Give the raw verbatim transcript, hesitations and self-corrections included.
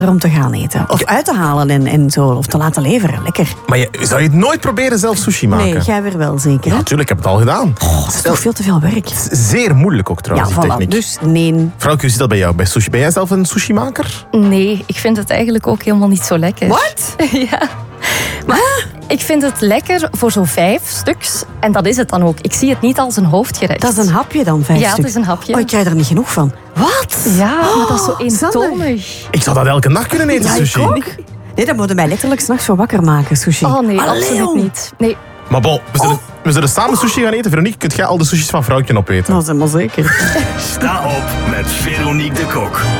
om te gaan eten. Of uit te halen en, en zo. Of te laten leveren. Lekker. Maar je, zou je het nooit proberen zelf sushi maken? Nee, jij weer wel zeker. Ja, Hè? natuurlijk, ik heb het al gedaan. Oh, dat is toch veel te veel werk. Het is zeer moeilijk ook Ja, trouwens, die voilà. techniek. Dus nee. Vrouwtje, hoe zit dat bij jou? Bij sushi? Ben jij zelf een sushi-maker? Nee, ik vind het eigenlijk ook helemaal niet zo lekker. Wat? Ja. Maar ik vind het lekker voor zo'n vijf stuks. En dat is het dan ook. Ik zie het niet als een hoofdgerecht. Dat is een hapje dan, vijf Ja, stuk. het is een hapje. Oh, ik krijg er niet genoeg van. Wat? Ja, maar dat is zo Oh, Sander. eentonig. Ik zou dat elke dag kunnen eten, Ja, sushi. ik ook. Nee, dat moet mij letterlijk s'nachts voor wakker maken, sushi. Oh nee, Allee, absoluut jong. niet. Nee. Maar bon, we zullen, we zullen samen sushi gaan eten. Veronique, kunt jij al de sushis van vrouwtje opeten? Dat is helemaal zeker. Sta op met Veronique de Kok.